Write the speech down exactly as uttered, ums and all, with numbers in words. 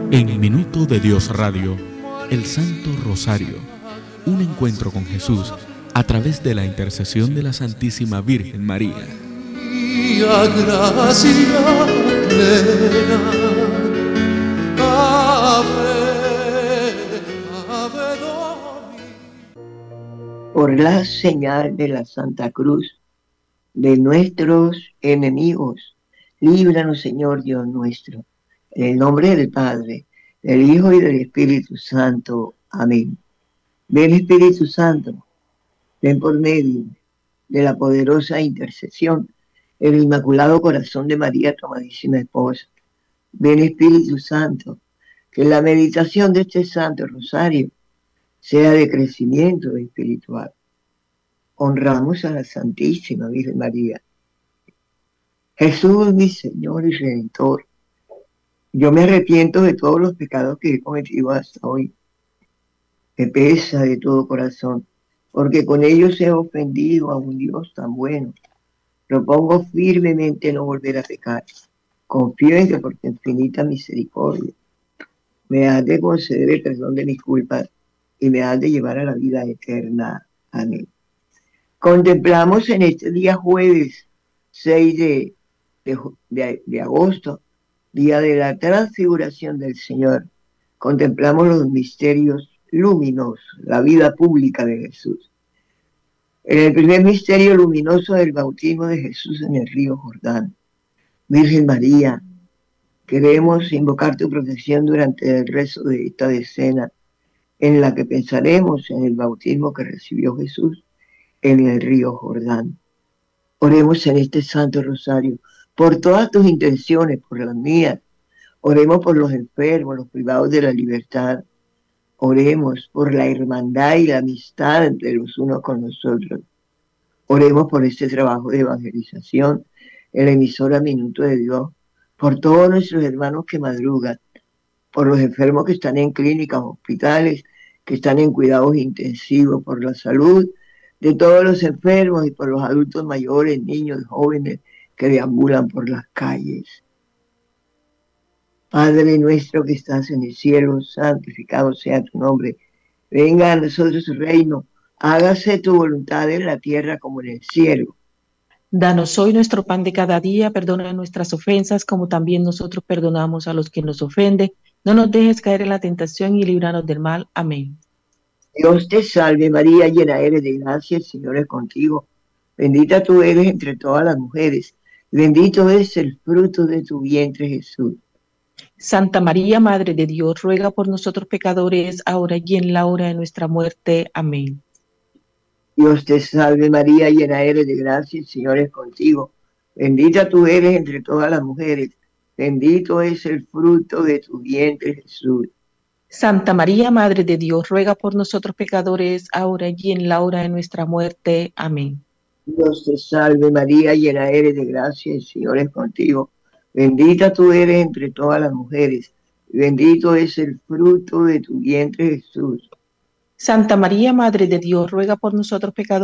En Minuto de Dios Radio, el Santo Rosario, un encuentro con Jesús a través de la intercesión de la Santísima Virgen María. Gracia plena, ave, ave Domini. Por la señal de la Santa Cruz de nuestros enemigos, líbranos, Señor Dios nuestro, en el nombre del Padre, del Hijo y del Espíritu Santo. Amén. Ven, Espíritu Santo, ven por medio de la poderosa intercesión del Inmaculado Corazón de María, tu amadísima esposa. Ven, Espíritu Santo, que la meditación de este Santo Rosario sea de crecimiento espiritual. Honramos a la Santísima Virgen María. Jesús, mi Señor y Redentor, yo me arrepiento de todos los pecados que he cometido hasta hoy. Me pesa de todo corazón, porque con ellos he ofendido a un Dios tan bueno. Propongo firmemente no volver a pecar. Confío en que por tu infinita misericordia me has de conceder el perdón de mis culpas y me has de llevar a la vida eterna. Amén. Contemplamos en este día jueves seis de, de, de, de agosto, día de la transfiguración del Señor. Contemplamos los misterios luminosos, la vida pública de Jesús. En el primer misterio luminoso del bautismo de Jesús en el río Jordán. Virgen María, queremos invocar tu protección durante el rezo de esta decena, en la que pensaremos en el bautismo que recibió Jesús en el río Jordán. Oremos en este Santo Rosario por todas tus intenciones, por las mías. Oremos por los enfermos, los privados de la libertad. Oremos por la hermandad y la amistad entre los unos con nosotros. Oremos por este trabajo de evangelización en la emisora Minuto de Dios, por todos nuestros hermanos que madrugan, por los enfermos que están en clínicas, hospitales, que están en cuidados intensivos, por la salud de todos los enfermos y por los adultos mayores, niños, jóvenes que deambulan por las calles. Padre nuestro que estás en el cielo, santificado sea tu nombre. Venga a nosotros tu reino, hágase tu voluntad en la tierra como en el cielo. Danos hoy nuestro pan de cada día, perdona nuestras ofensas como también nosotros perdonamos a los que nos ofenden. No nos dejes caer en la tentación y líbranos del mal. Amén. Dios te salve María, llena eres de gracia, el Señor es contigo. Bendita tú eres entre todas las mujeres, bendito es el fruto de tu vientre Jesús. Santa María, Madre de Dios, ruega por nosotros pecadores, ahora y en la hora de nuestra muerte. Amén. Dios te salve María, llena eres de gracia, el Señor es contigo. Bendita tú eres entre todas las mujeres, bendito es el fruto de tu vientre Jesús. Santa María, Madre de Dios, ruega por nosotros pecadores, ahora y en la hora de nuestra muerte. Amén. Dios te salve María, llena eres de gracia, el Señor es contigo. Bendita tú eres entre todas las mujeres, bendito es el fruto de tu vientre Jesús. Santa María, Madre de Dios, ruega por nosotros pecadores,